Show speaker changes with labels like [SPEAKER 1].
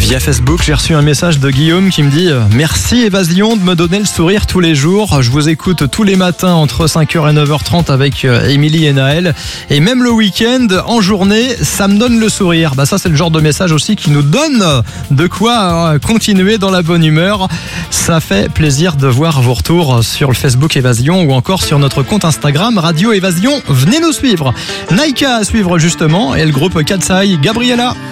[SPEAKER 1] Via Facebook, j'ai reçu un message de Guillaume qui me dit « Merci Évasion de me donner le sourire tous les jours. Je vous écoute tous les matins entre 5h et 9h30 avec Émilie et Naël. Et même le week-end, en journée, ça me donne le sourire. » Ça, c'est le genre de message aussi qui nous donne de quoi continuer dans la bonne humeur. Ça fait plaisir de voir vos retours sur le Facebook Évasion ou encore sur notre compte Instagram Radio Évasion. Venez nous suivre. Naïka à suivre justement et le groupe Katsai, Gabriella.